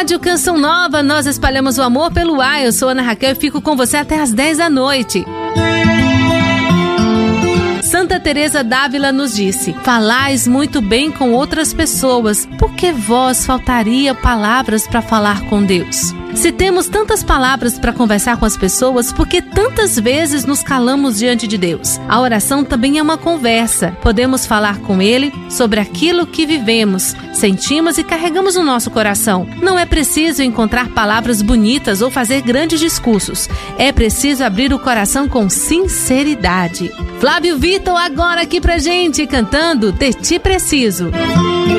Rádio Canção Nova, nós espalhamos o amor pelo ar. Eu sou Ana Raquel e fico com você até às 10 da noite. Santa Teresa d'Ávila nos disse: falais muito bem com outras pessoas, porque vós faltaria palavras para falar com Deus. Se temos tantas palavras para conversar com as pessoas, por que tantas vezes nos calamos diante de Deus? A oração também é uma conversa. Podemos falar com Ele sobre aquilo que vivemos, sentimos e carregamos no nosso coração. Não é preciso encontrar palavras bonitas ou fazer grandes discursos. É preciso abrir o coração com sinceridade. Flávio Vitor agora aqui pra gente, cantando De Ti Preciso.